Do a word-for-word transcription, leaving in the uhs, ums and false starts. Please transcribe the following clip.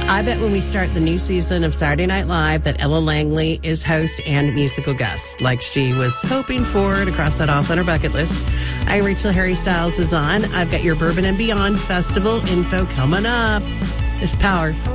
I bet when we start the new season of Saturday Night Live that Ella Langley is host and musical guest, like she was hoping for to cross that off on her bucket list. I'm Rachel. Harry Styles is on. I've got your Bourbon and Beyond Festival info coming up. This Power.